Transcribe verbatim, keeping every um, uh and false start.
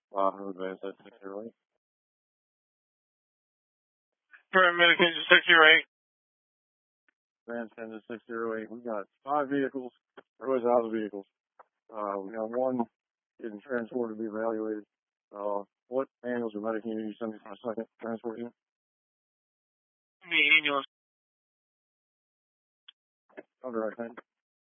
Uh, who advanced at six zero eight? For medication six zero eight. Advanced ten to six zero eight. We got five vehicles. There was out of vehicles. Uh, we got one getting transported to be evaluated. Uh, what ambulance or medic unit you send me for a second transport unit? The ambulance. All right, thank you.